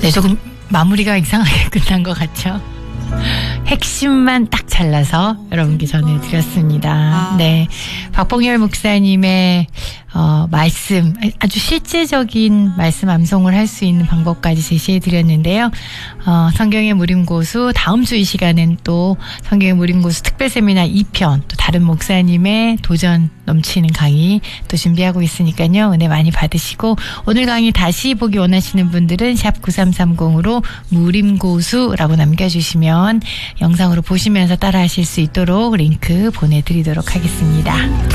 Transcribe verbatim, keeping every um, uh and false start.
네, 조금 마무리가 이상하게 끝난 것 같죠? 핵심만 딱 잘라서 여러분께 전해드렸습니다. 네, 박봉열 목사님의 어, 말씀, 아주 실제적인 말씀 암송을 할 수 있는 방법까지 제시해드렸는데요. 어, 성경의 무림고수 다음 주 이 시간엔 또 성경의 무림고수 특별 세미나 이 편, 또 다른 목사님의 도전 넘치는 강의 또 준비하고 있으니까요. 은혜 많이 받으시고, 오늘 강의 다시 보기 원하시는 분들은 샵 구삼삼공으로 무림고수라고 남겨주시면 영상으로 보시면서 따라 하실 수 있도록 링크 보내드리도록 하겠습니다.